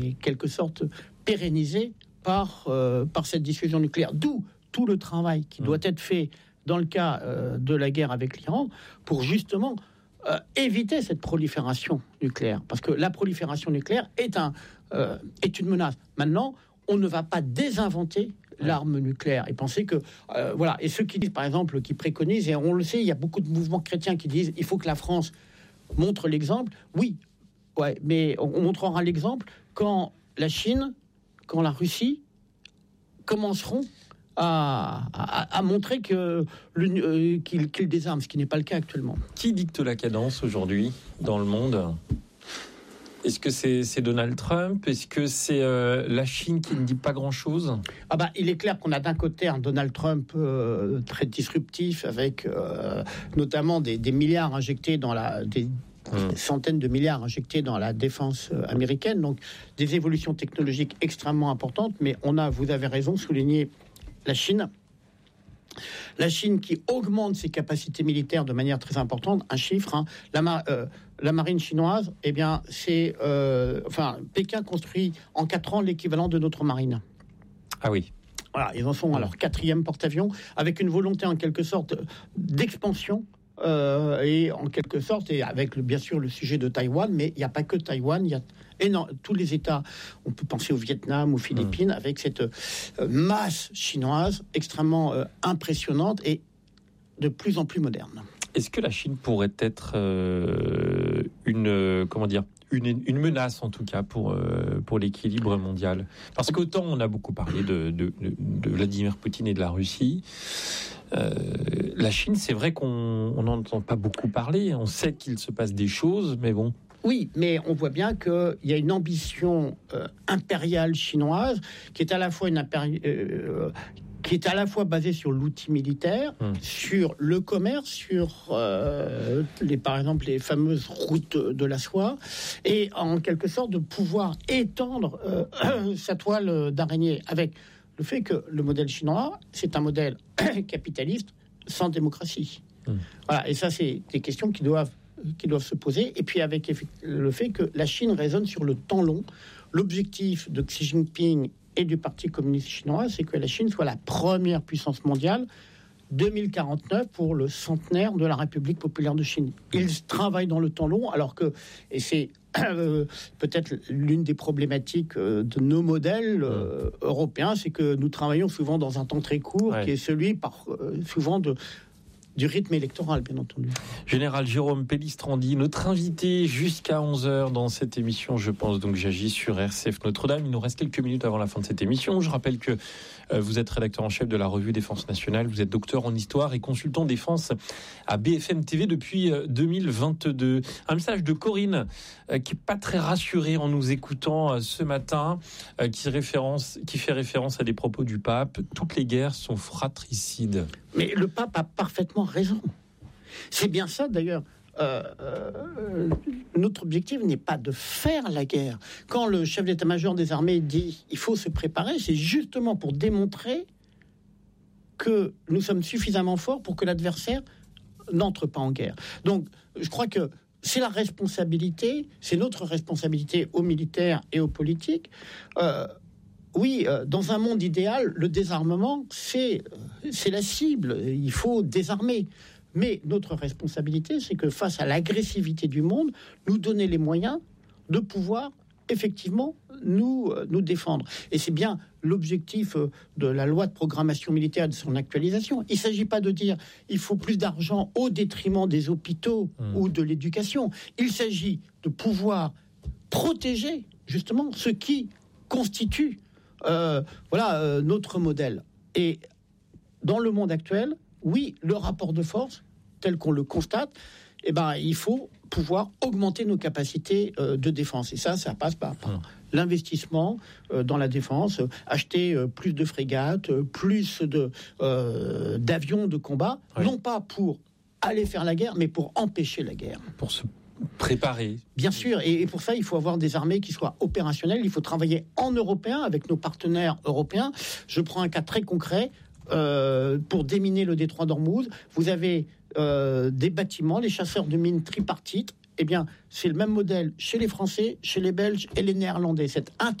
quelque sorte pérennisé par cette dissuasion nucléaire. D'où tout le travail qui doit être fait dans le cas de la guerre avec l'Iran pour justement éviter cette prolifération nucléaire. Parce que la prolifération nucléaire est une menace. Maintenant, on ne va pas désinventer l'arme nucléaire et penser que voilà. Et ceux qui disent, par exemple, qui préconisent, et on le sait, il y a beaucoup de mouvements chrétiens qui disent il faut que la France montre l'exemple. Oui, ouais, mais on montrera l'exemple quand la Chine, quand la Russie commenceront à montrer qu'ils désarment, ce qui n'est pas le cas actuellement. Qui dicte la cadence aujourd'hui dans le monde ? Est-ce que c'est Donald Trump ? Est-ce que c'est la Chine qui ne dit pas grand-chose ? Il est clair qu'on a d'un côté un Donald Trump très disruptif, avec notamment des milliards injectés dans des centaines de milliards injectés dans la défense américaine, donc des évolutions technologiques extrêmement importantes. Mais vous avez raison, souligné la Chine qui augmente ses capacités militaires de manière très importante. Un chiffre, la marine chinoise, Pékin construit en 4 ans l'équivalent de notre marine. Ah oui. Voilà, ils en sont à leur 4e porte-avions, avec une volonté en quelque sorte d'expansion. Et en quelque sorte, et avec bien sûr le sujet de Taïwan, mais il n'y a pas que Taïwan, il y a tous les États, on peut penser au Vietnam, aux Philippines, avec cette masse chinoise extrêmement impressionnante et de plus en plus moderne. Est-ce que la Chine pourrait être une menace en tout cas pour l'équilibre mondial ? Parce qu'autant on a beaucoup parlé de Vladimir Poutine et de la Russie, la Chine, c'est vrai qu'on n'en entend pas beaucoup parler. On sait qu'il se passe des choses, mais bon. Oui, mais on voit bien qu'il y a une ambition impériale chinoise qui est à la fois basée sur l'outil militaire, sur le commerce, sur par exemple les fameuses routes de la soie, et en quelque sorte de pouvoir étendre sa toile d'araignée, avec le fait que le modèle chinois, c'est un modèle capitaliste sans démocratie. Voilà, et ça, c'est des questions qui doivent se poser. Et puis avec le fait que la Chine raisonne sur le temps long. L'objectif de Xi Jinping et du Parti communiste chinois, c'est que la Chine soit la première puissance mondiale 2049 pour le centenaire de la République populaire de Chine. Ils travaillent dans le temps long, alors que, et c'est peut-être l'une des problématiques de nos modèles européens, c'est que nous travaillons souvent dans un temps très court, qui est celui souvent du rythme électoral, bien entendu. Général Jérôme Pellistrandi, notre invité jusqu'à 11h dans cette émission, je pense donc j'agis sur RCF Notre-Dame. Il nous reste quelques minutes avant la fin de cette émission. Je rappelle que vous êtes rédacteur en chef de la revue Défense Nationale, vous êtes docteur en histoire et consultant défense à BFM TV depuis 2022. Un message de Corinne qui n'est pas très rassurée en nous écoutant ce matin, qui fait référence à des propos du pape. Toutes les guerres sont fratricides. Mais le pape a parfaitement raison. C'est bien ça d'ailleurs. Notre objectif n'est pas de faire la guerre. Quand le chef d'état-major des armées dit il faut se préparer, c'est justement pour démontrer que nous sommes suffisamment forts pour que l'adversaire n'entre pas en guerre. Donc je crois que c'est notre responsabilité aux militaires et aux politiques. Dans un monde idéal, le désarmement, c'est la cible. Il faut désarmer. Mais notre responsabilité, c'est que face à l'agressivité du monde, nous donner les moyens de pouvoir effectivement nous défendre. Et c'est bien l'objectif de la loi de programmation militaire et de son actualisation. Il ne s'agit pas de dire il faut plus d'argent au détriment des hôpitaux ou de l'éducation. Il s'agit de pouvoir protéger justement ce qui constitue notre modèle. Et dans le monde actuel, oui, le rapport de force, tel qu'on le constate, il faut pouvoir augmenter nos capacités de défense. Et ça passe par l'investissement dans la défense, acheter plus de frégates, plus d'avions de combat, non pas pour aller faire la guerre, mais pour empêcher la guerre. Pour se préparer. Bien sûr, et pour ça, il faut avoir des armées qui soient opérationnelles. Il faut travailler en européen avec nos partenaires européens. Je prends un cas très concret. Pour déminer le détroit d'Ormuz, vous avez des bâtiments, les chasseurs de mines tripartites, Eh bien, c'est le même modèle chez les Français, chez les Belges et les Néerlandais. Cette